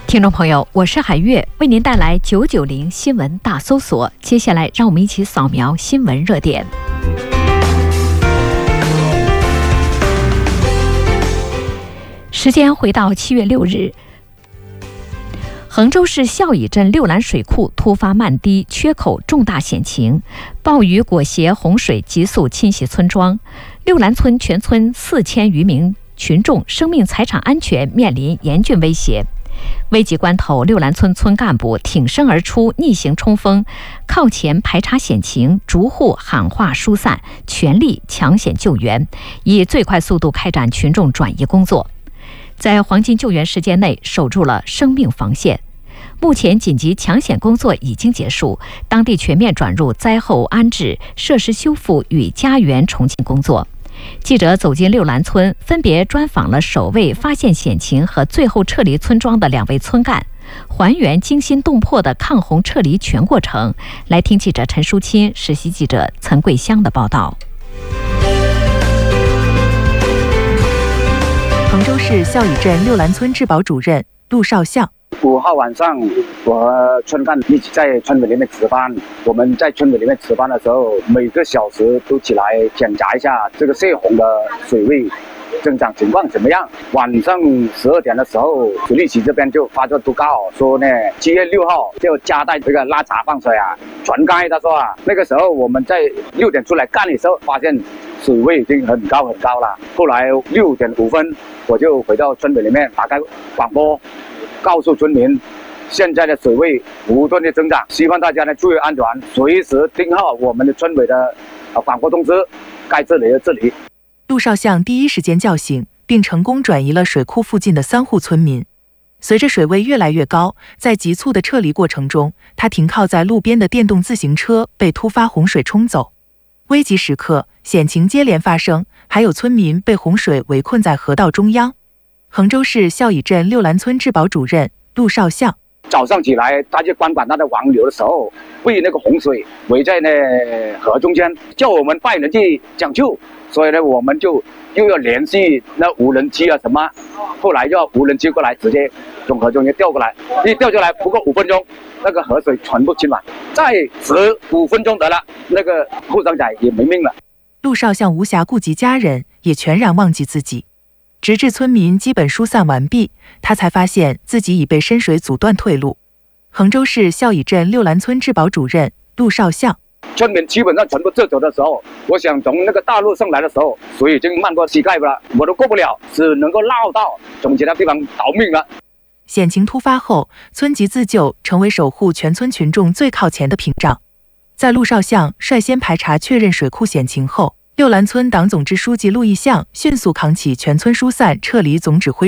听众朋友，我是海月，为您带来990新闻大搜索。接下来，让我们一起扫描新闻热点。时间回到7月6日，衡州市孝乙镇六兰水库突发漫堤缺口重大险情，暴雨裹挟洪水急速侵袭村庄，六兰村全村4000余名群众生命财产安全面临严峻威胁。危急关头，六兰村村干部挺身而出，逆行冲锋，靠前排查险情，逐户喊话疏散，全力抢险救援，以最快速度开展群众转移工作，在黄金救援时间内守住了生命防线。目前紧急抢险工作已经结束，当地全面转入灾后安置、设施修复与家园重建工作。记者走进六兰村，分别专访了首位发现险情和最后撤离村庄的2位村干，还原惊心动魄的抗洪撤离全过程。来听记者陈淑清、实习记者岑桂香的报道。 衡州市孝乙镇六兰村治保主任陆少相 5号晚上，我和村干一起在村委里面值班。我们在村委里面值班的时候，每个小时都起来检查一下这个泄洪的水位增长情况怎么样。晚上12点的时候，水利局这边就发出通告说呢，7月6号就加大这个拉闸放水啊，全开。他说啊，那个时候我们在6点出来干的时候，发现水位已经很高很高了。后来6点5分，我就回到村委里面打开广播，告诉村民，现在的水位不断的增长，希望大家呢注意安全，随时听号我们的村委的广播通知，该这里的这里。 陆少相第一时间叫醒，并成功转移了水库附近的3户村民。随着水位越来越高，在急促的撤离过程中，他停靠在路边的电动自行车被突发洪水冲走。危急时刻，险情接连发生，还有村民被洪水围困在河道中央。衡州市孝乙镇六兰村治保主任陆少相早上起来，他就管他的王流的时候，被那个洪水围在那河中间，叫我们派人去抢救。所以呢，我们就又要联系那无人机啊什么，后来要无人机过来，直接从河中间调过来，一调下来不过5分钟，那个河水全部清满，再15分钟得了，那个护长仔也没命了。 陆少相无暇顾及家人，也全然忘记自己。直至村民基本疏散完毕，他才发现自己已被深水阻断退路。衡州市孝乙镇六兰村治保主任陆少相村民基本上全部撤走的时候，我想从那个大路上来的时候，水已经漫过膝盖了，我都过不了，只能够绕道从其他地方逃命了。 险情突发后，村级自救成为守护全村群众最靠前的屏障。在陆少相率先排查确认水库险情后，六兰村党总支书记陆义相迅速扛起全村疏散撤离总指挥